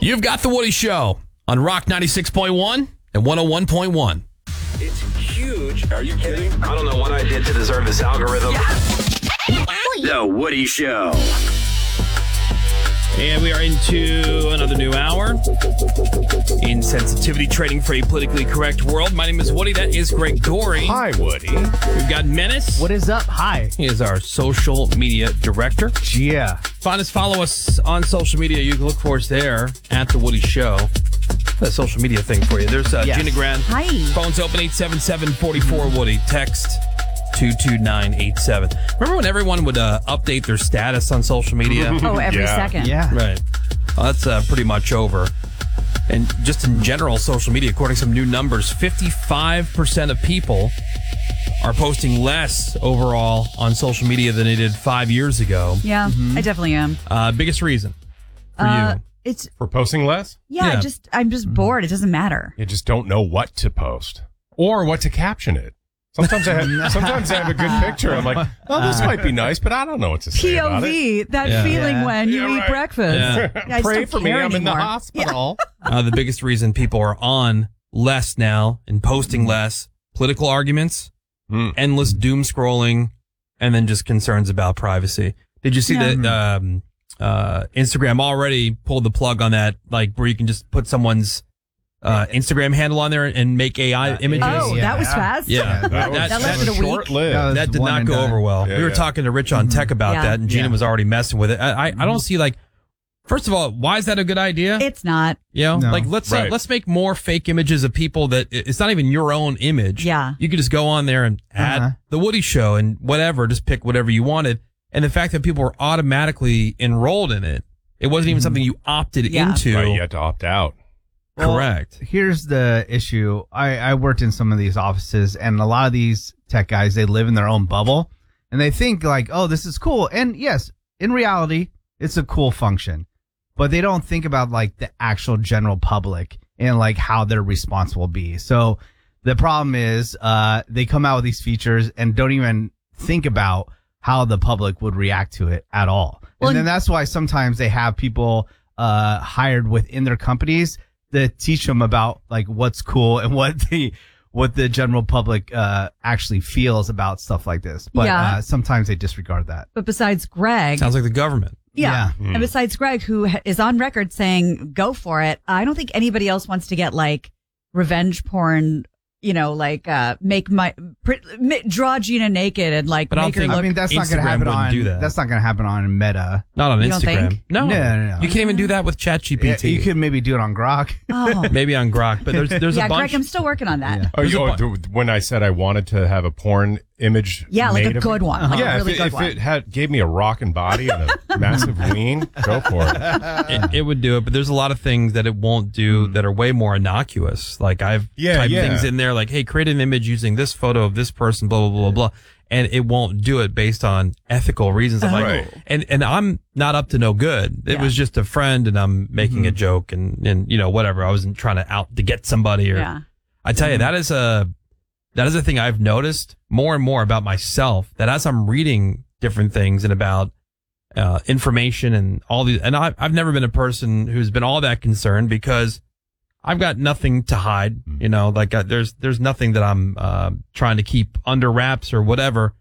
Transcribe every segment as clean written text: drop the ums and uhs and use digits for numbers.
You've got The Woody Show on Rock 96.1 and 101.1. It's huge. Are you kidding? I don't know what I did to deserve this algorithm. The Woody Show. And we are into another new hour in sensitivity trading for a politically correct world. My name is Woody. That is Greg Gorey. Hi, Woody. We've got Menace. What is up? Hi. He is our social media director. Yeah. Find us, follow us on social media. You can look for us there at The Woody Show. That social media thing for you. There's Yes. Gina Grand. Hi. Phone's open 877-44-WOODY. Text 22987. Remember when everyone would update their status on social media? Oh, every Yeah. second. Yeah. Right. Well, that's pretty much over. And just in general, social media, according to some new numbers, 55% of people are posting less overall on social media than they did 5 years ago. Yeah, I definitely am. Biggest reason for you? It's For posting less? Yeah. I'm just bored. It doesn't matter. You just don't know what to post or what to caption it. Sometimes I have a good picture. I'm like, oh, this might be nice, but I don't know what to say about it. POV, that Yeah. feeling Yeah. when you Yeah, eat right. breakfast. Yeah. Yeah, I Pray just for don't me. care I'm in the anymore. hospital. The biggest reason people are on less now and posting less, political arguments, endless doom scrolling, and then just concerns about privacy. Did you see that Instagram already pulled the plug on that, like where you can just put someone's Instagram handle on there and make AI images? Oh, Yeah. that was fast? Yeah. That That lasted a week. short-lived. That did one not and go done. over well. Yeah, We were yeah. talking to Rich on Tech about Yeah. that, and Gina Yeah. was already messing with it. I don't see, like, first of all, why is that a good idea? It's not. You know, No. like let's make more fake images of people that it's not even your own image. Yeah. You could just go on there and add the Woody Show and whatever, just pick whatever you wanted. And the fact that people were automatically enrolled in it, it wasn't even something you opted Yeah. into. Right, you had to opt out. Well, Correct. Here's the issue. I worked in some of these offices, and a lot of these tech guys, they live in their own bubble, and they think like, oh, this is cool. And yes, in reality, it's a cool function, but they don't think about like the actual general public and like how their response will be. So the problem is, they come out with these features and don't even think about how the public would react to it at all. Well, And then that's why sometimes they have people, hired within their companies to teach them about like what's cool and what the general public actually feels about stuff like this. But Yeah. sometimes they disregard that. But besides Greg, Sounds like the government. yeah. Yeah. And besides Greg, who is on record saying, go for it, I don't think anybody else wants to get like revenge porn, you know, like draw Gina naked and like But I don't make her think- look. I mean, that's not going to Instagram happen wouldn't on. do that. That's not going to happen on Meta. Not on You don't Instagram. think? No. No. You can't even do that with ChatGPT. You could maybe do it on Grok. Oh. Maybe on Grok, but there's Yeah, a bunch. Greg, I'm still working on that. Yeah. When I said I wanted to have a porn image, Yeah, like made a of good me- one. Like yeah, a really good if one. it gave me a rockin' body and a massive ween, go for it. It would do it, but there's a lot of things that it won't do that are way more innocuous. Like I've typed things in there like, hey, create an image using this photo of this person, blah, blah, blah, blah. And it won't do it based on ethical reasons. I'm like, Right. and I'm not up to no good. It Yeah. was just a friend and I'm making a joke and, you know, whatever. I wasn't trying to out to get somebody or Yeah. I tell you, that is a thing I've noticed more and more about myself, that as I'm reading different things and about information and all these, and I've never been a person who's been all that concerned because I've got nothing to hide, you know, like there's nothing that I'm trying to keep under wraps or whatever.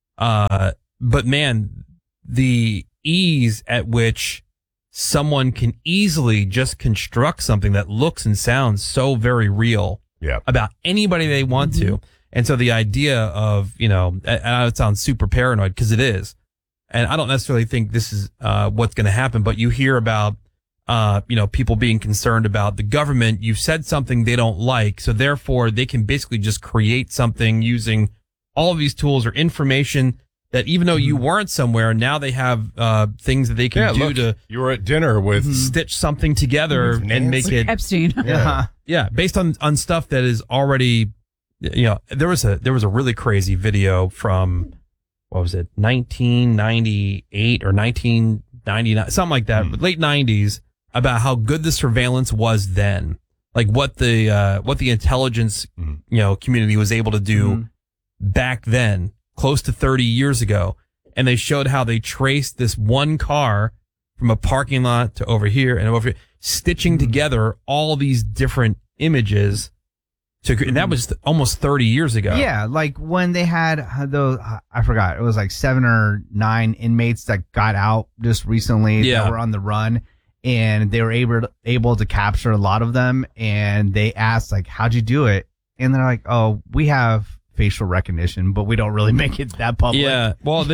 But man, the ease at which someone can easily just construct something that looks and sounds so very real Yeah. about anybody they want to. And so the idea of, you know, I know it sounds super paranoid because it is. And I don't necessarily think this is what's going to happen, but you hear about, you know, people being concerned about the government. You've said something they don't like. So therefore they can basically just create something using all of these tools or information that even though you weren't somewhere, now they have things that they can do look, to you were at dinner with stitch something together and make it Epstein. Yeah. based on stuff that is already, you know, there was a really crazy video from, what was it, 1998 or 1999, something like that, late 90s, about how good the surveillance was then, like what the intelligence, you know, community was able to do back then, close to 30 years ago. And they showed how they traced this one car from a parking lot to over here and over here. stitching together all these different images and that was almost 30 years ago. Yeah, like when they had those, I forgot, it was like 7 or 9 inmates that got out just recently that were on the run, and they were able to capture a lot of them, and they asked, like, how'd you do it? And they're like, oh, we have facial recognition, but we don't really make it that public. Yeah, well,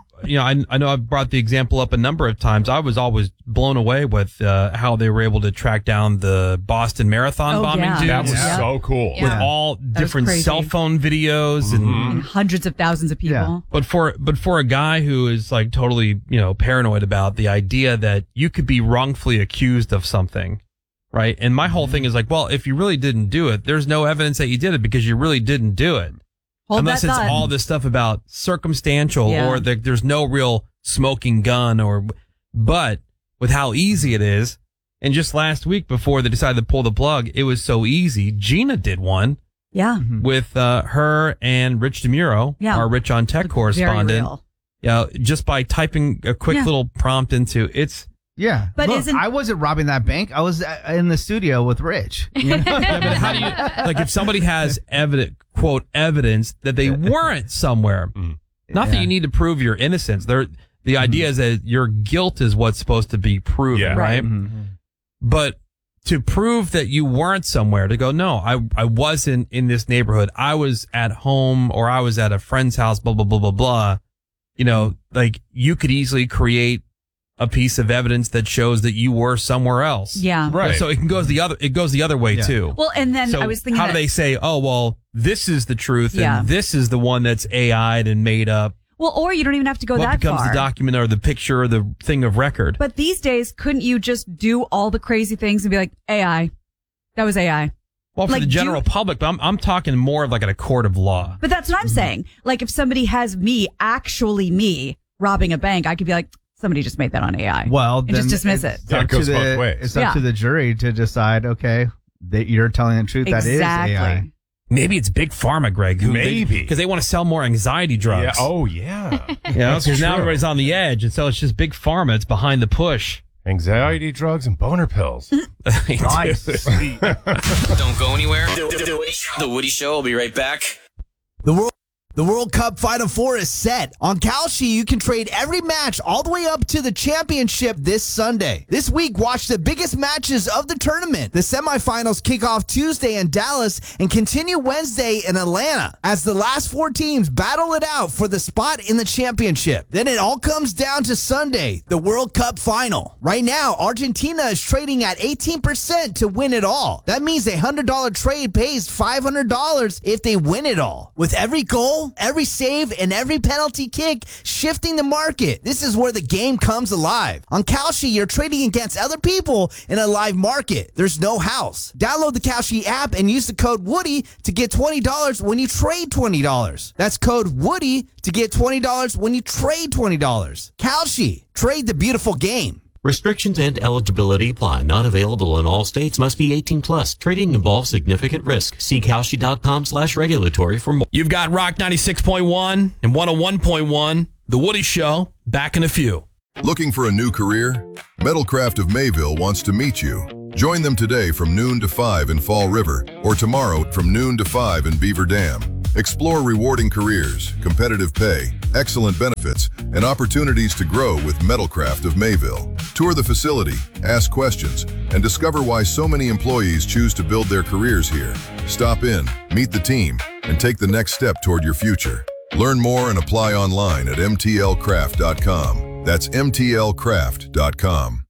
I know I've brought the example up a number of times. I was always blown away with how they were able to track down the Boston Marathon bombing dudes. That was so cool. With all different cell phone videos and hundreds of thousands of people. Yeah. But for a guy who is like totally, paranoid about the idea that you could be wrongfully accused of something, right? And my whole thing is like, well, if you really didn't do it, there's no evidence that you did it because you really didn't do it. Unless it's all this stuff about circumstantial or there's no real smoking gun but with how easy it is. And just last week before they decided to pull the plug, it was so easy. Gina did one. Yeah. With her and Rich DeMuro, our Rich on Tech correspondent. Very real. Yeah. Just by typing a quick little prompt into it's. Yeah. But look, I wasn't robbing that bank. I was in the studio with Rich. But how do you, like, if somebody has evidence that they weren't somewhere, not that you need to prove your innocence. The idea is that your guilt is what's supposed to be proven, right? Mm-hmm. But to prove that you weren't somewhere, to go, no, I wasn't in this neighborhood. I was at home or I was at a friend's house, blah, blah, blah, blah, blah. Like you could easily create a piece of evidence that shows that you were somewhere else. Yeah. Right. So it goes the other way too. Well, and then so I was thinking, how do they say, oh, well, this is the truth and this is the one that's AI'd and made up? Well, or you don't even have to go that far. What becomes the document or the picture or the thing of record? But these days, couldn't you just do all the crazy things and be like, AI? That was AI. Well, for the general public, but I'm talking more of like at a court of law. But that's what I'm saying. Like if somebody has me robbing a bank, I could be like, somebody just made that on AI. Well, and just dismiss it. It goes both ways. It's up to the jury to decide, okay, that you're telling the truth. Exactly. That is AI. Maybe it's Big Pharma, Greg. Maybe. Because they want to sell more anxiety drugs. Yeah. Oh, yeah. Because now everybody's on the edge. And so it's just Big Pharma. It's behind the push. Anxiety drugs and boner pills. Nice. Don't go anywhere. The Woody Show will be right back. The World Cup Final Four is set. On Kalshi, you can trade every match all the way up to the championship this Sunday. This week, watch the biggest matches of the tournament. The semifinals kick off Tuesday in Dallas and continue Wednesday in Atlanta as the last 4 teams battle it out for the spot in the championship. Then it all comes down to Sunday, the World Cup Final. Right now, Argentina is trading at 18% to win it all. That means a $100 trade pays $500 if they win it all. With every goal, every save, and every penalty kick shifting the market. This is where the game comes alive. On Kalshi, you're trading against other people in a live market. There's no house. Download the Kalshi app and use the code Woody to get $20 when you trade $20. That's code Woody to get $20 when you trade $20. Kalshi. Trade the beautiful game. Restrictions and eligibility apply. Not available in all states. Must be 18 plus. Trading involves significant risk. See Kalshi.com/regulatory for more. You've got Rock 96.1 and 101.1. The Woody Show. Back in a few. Looking for a new career? Metalcraft of Mayville wants to meet you. Join them today from noon to 5 in Fall River or tomorrow from noon to 5 in Beaver Dam. Explore rewarding careers, competitive pay, excellent benefits, and opportunities to grow with Metalcraft of Mayville. Tour the facility, ask questions, and discover why so many employees choose to build their careers here. Stop in, meet the team, and take the next step toward your future. Learn more and apply online at mtlcraft.com. That's mtlcraft.com.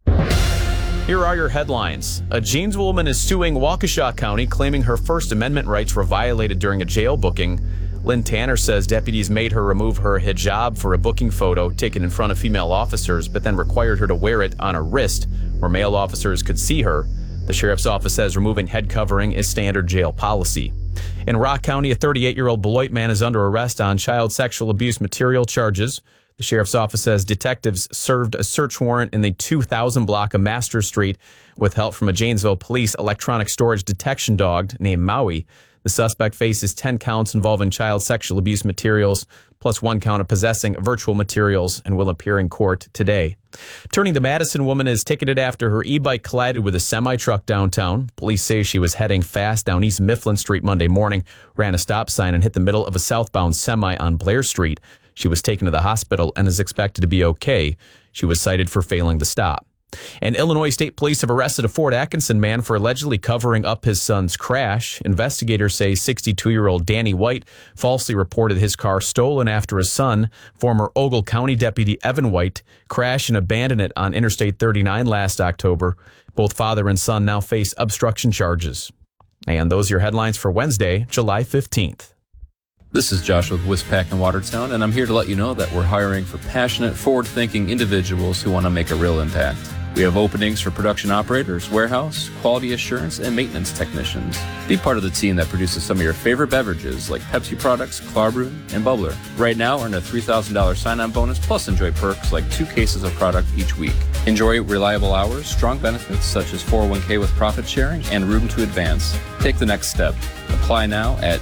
Here are your headlines. A Janesville is suing Waukesha County, claiming her First Amendment rights were violated during a jail booking. Lynn Tanner says deputies made her remove her hijab for a booking photo taken in front of female officers, but then required her to wear it on her wrist where male officers could see her. The sheriff's office says removing head covering is standard jail policy. In Rock County, a 38-year-old Beloit man is under arrest on child sexual abuse material charges. The sheriff's office says detectives served a search warrant in the 2000 block of Master Street with help from a Janesville police electronic storage detection dog named Maui. The suspect faces 10 counts involving child sexual abuse materials, plus 1 count of possessing virtual materials, and will appear in court today. Turning to Madison, woman is ticketed after her e-bike collided with a semi-truck downtown. Police say she was heading fast down East Mifflin Street Monday morning, ran a stop sign, and hit the middle of a southbound semi on Blair Street. She was taken to the hospital and is expected to be okay. She was cited for failing to stop. And Illinois State Police have arrested a Fort Atkinson man for allegedly covering up his son's crash. Investigators say 62-year-old Danny White falsely reported his car stolen after his son, former Ogle County Deputy Evan White, crashed and abandoned it on Interstate 39 last October. Both father and son now face obstruction charges. And those are your headlines for Wednesday, July 15th. This is Josh with Wispack in Watertown, and I'm here to let you know that we're hiring for passionate, forward-thinking individuals who want to make a real impact. We have openings for production operators, warehouse, quality assurance, and maintenance technicians. Be part of the team that produces some of your favorite beverages like Pepsi products, Klarbrun, and Bubbler. Right now, earn a $3,000 sign-on bonus, plus enjoy perks like 2 cases of product each week. Enjoy reliable hours, strong benefits such as 401k with profit sharing, and room to advance. Take the next step. Apply now at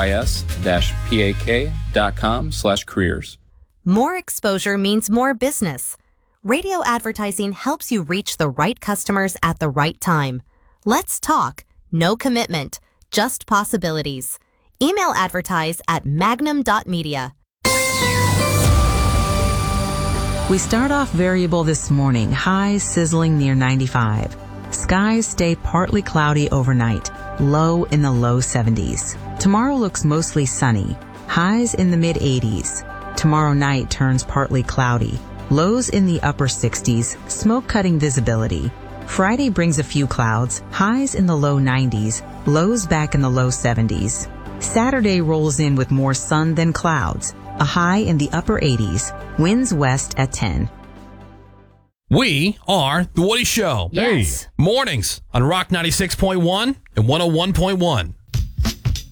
wis-pak.com/careers. More exposure means more business. Radio advertising helps you reach the right customers at the right time. Let's talk. No commitment, just possibilities. Email advertise at magnum.media. We start off variable this morning, highs sizzling near 95. Skies stay partly cloudy overnight, low in the low 70s. Tomorrow looks mostly sunny, highs in the mid 80s. Tomorrow night turns partly cloudy, lows in the upper 60s, smoke-cutting visibility. Friday brings a few clouds, highs in the low 90s, lows back in the low 70s. Saturday rolls in with more sun than clouds, a high in the upper 80s, winds west at 10. We are The Woody Show. Yes. Mornings on Rock 96.1 and 101.1.